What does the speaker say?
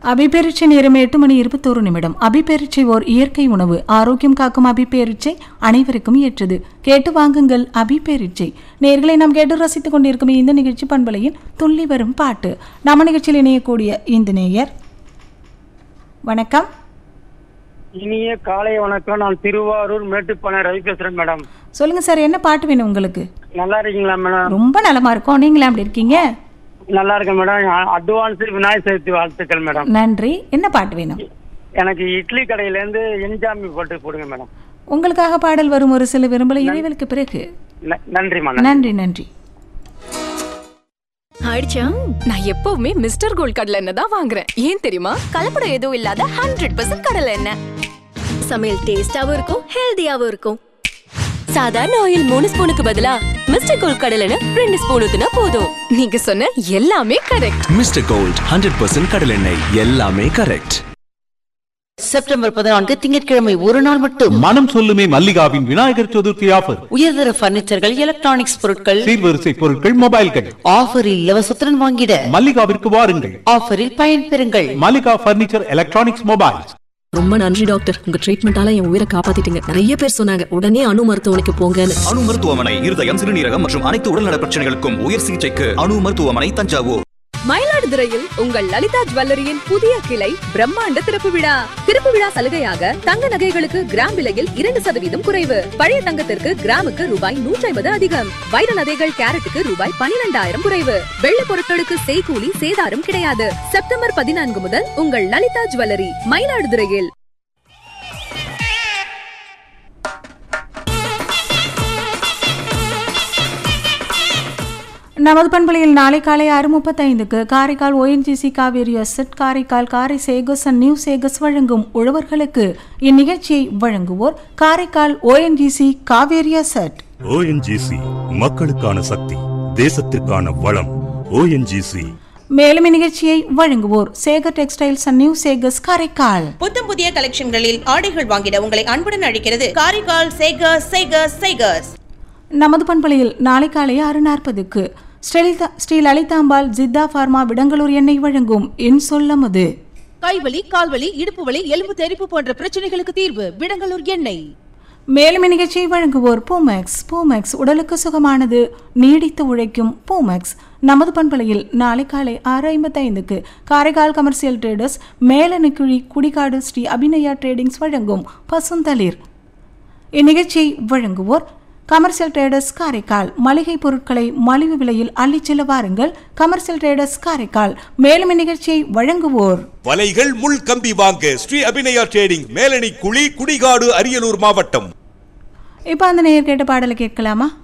அபிபேரிச்சை நேரம் 8:21 அபிபேரிச்சை ஓர் இயற்கை உணவு, ஆரோக்கியம் காக்கும் அபிபேரிச்சை அனைவருக்கும் ஏற்றது. கேட்டு வாங்குங்கள் அபிபேரிச்சை. நேர்களை நாம் கேட்டு ரசித்துக் கொண்டிருக்கும் இந்த நிகழ்ச்சி பண்பலையின் துள்ளி வரும் பாட்டு. நம்ம நிகழ்ச்சியில் இணையக்கூடிய இந்த நேயர், வணக்கம். இனிய காலை வணக்கம். நான் திருவாரூர் மேட்டுப்பானை ரவி பேசுறேன் மேடம். சொல்லுங்க சார், என்ன பாட்டு வேணும் உங்களுக்கு? நல்லா இருக்கீங்களா மேடம்? ரொம்ப நலமா இருக்கோம். நீங்களா எப்படி இருக்கீங்க? நல்லா இருக்கேன் மேடம். அட்வான்ஸ் விநாயகர் சதுர்த்தி வாழ்த்துக்கள் மேடம். நன்றி. என்ன பாட்டு வேணும்? எனக்கு இட்லி கடையில இருந்து என்ஜாமி போட்டு போடுங்க மேடம். உங்களுக்காக பாடல் வரும். ஒரு சில விரும்பல இடைவெளிக்கு பிறகு. நன்றி மேடம். நன்றி நன்றி. ஆயிடுச்சா? நான் எப்பவுமே மிஸ்டர் கோல்ட் கடலை எண்ணெய் தான் வாங்குறேன். ஏன் தெரியுமா? கலப்படம் எதுவும் இல்லாத 100% கடலை எண்ணெய். சமையல் டேஸ்டாவும் இருக்கும், ஹெல்தியாவும் இருக்கும். சாதாரண ஆயில் 3 ஸ்பூனுக்கு பதிலா மிஸ்டர் கோல்ட் கடலை எண்ணெய் 2 ஸ்பூன் ஊத்துனா போதும். நீங்க சொன்ன எல்லாமே கரெக்ட். மிஸ்டர் கோல்ட் 100% கடலை எண்ணெய், எல்லாமே கரெக்ட். செப்டம்பர் 14 திங்கட்கிழமை ஒரு நாள் மட்டும் மனம் சொல்லுமே மல்லிகாவின் விநாயகர் சதுர்த்தி ஆஃபர். உயர்தர பர்னிச்சர்கள், எலக்ட்ரானிக்ஸ் பொருட்கள், சீர்வரிசை பொருட்கள், மொபைல்கள் ஆஃபரில் இலவசத்துடன் வாங்கிட மல்லிகாவிற்கு வாருங்கள். ஆஃபரில் பயன் பெறுங்கள். Mallika furniture, electronics, mobiles. ரொம்ப நன்றி டாக்டர், உங்க ட்ரீட்மெண்டால என் உயிரை காப்பாத்திட்டீங்க. நிறைய பேர் சொன்னாங்க உடனே அணு மருத்துவமனைக்கு போங்கன்னு. அணு மருத்துவமனை இருதயம், சிறுநீரகம் மற்றும் அனைத்து உடல்நல பிரச்சனைகளுக்கும் உயர் சிகிச்சைக்கு அணு மருத்துவமனை, தஞ்சாவூர். மயிலாடுதுறையில் உங்கள் லலிதா ஜுவல்லரியின் புதிய கிளை பிரம்மாண்ட திறப்பு விழா. திறப்பு விழா சலுகையாக தங்க நகைகளுக்கு கிராம் விலையில் 2% குறைவு. பழைய தங்கத்திற்கு கிராமுக்கு ரூபாய் 150 அதிகம். வைர நகைகள் கேரட்டுக்கு ரூபாய் 12,000 குறைவு. வெள்ள பொருட்களுக்கு செய்கூலி சேதாரம் கிடையாது. செப்டம்பர் 14 முதல் உங்கள் லலிதா ஜுவல்லரி மயிலாடுதுறையில். நமது பண்பலையில் நாளை காலை 6:35 காரைக்கால் ONGC காவேரி அசெட், காரைக்கால் காரை சேகஸ் அண்ட் நியூ சேகஸ் வழங்கும் உழவர்களுக்கு. இந்நிகழ்ச்சியை வழங்குவோர் Karaikal ONGC Kaveri asset. ONGC மக்களுக்கான சக்தி, தேசத்திற்கான வளம். ONGC. மேலும் இந்நிகழ்ச்சியை வழங்குவோர் Sekar textiles and new சேகஸ் Karaikal. புத்தம் புதிய கலெக்ஷன்களில் ஆடைகள் வாங்கிட உங்களை அன்புடன் அழைக்கிறது காரைக்கால் சேகர்ஸ் சேகர்ஸ் சேகர்ஸ். நமது பண்பலையில் நாளை காலை 6:40 ஸ்ரீ லலிதாம்பாள் ஜித்தா பார்மா விடங்களூர் எண்ணெய் வழங்கும் என் சொல்லமது. கைவலி, கால்வலி, இடுப்பு வலி, எலும்பு தெறிப்பு போன்ற பிரச்சனைகளுக்கு தீர்வு விடங்களூர் எண்ணெய். மேலும் இந்நிகழ்ச்சியை வழங்குவோர் பூமேக்ஸ் உடலுக்கு சுகமானது, நீடித்து உழைக்கும் பூமேக்ஸ். நமது பண்பலையில் நாளை காலை 6:55 Karaikal commercial traders மேலனுக்குழி Kudikadu Sri Abhinaya tradings வழங்கும் பசுந்தளிர். இந்நிகழ்ச்சியை வழங்குவோர் கமர்ஷியல் ட்ரேடர்ஸ் காரைக்கால். மளிகை பொருட்களை மலிவு விலையில் அள்ளிச் செல்ல வாருங்கள் கமர்ஷியல் ட்ரேடர்ஸ் காரைக்கால். மேலும் இந்நிகழ்ச்சியை வழங்குவோர் வலைகள், முள் கம்பி வாங்க ஸ்ரீ அபிநயா ட்ரேடிங், மேலணி குழி, குடிகாடு, அரியலூர் மாவட்டம். இப்ப அந்த நேயர் கேட்ட பாடலை கேட்கலாமா?